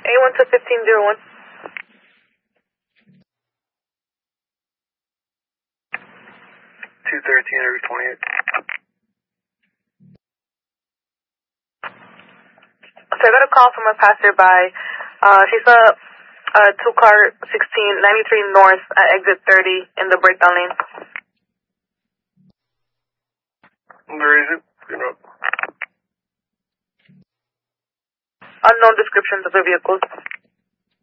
A1 to 1501. 213 over 28. So I got a call from a passerby. She saw a 2-car 1693 north at exit 30 in the breakdown lane. Where is it? You know. Unknown descriptions of the vehicles.